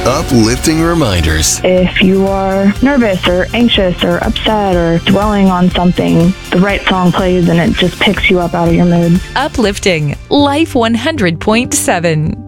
Uplifting reminders. If you are nervous or anxious or upset or dwelling on something, the right song plays and it just picks you up out of your mood. Uplifting Life 100.7.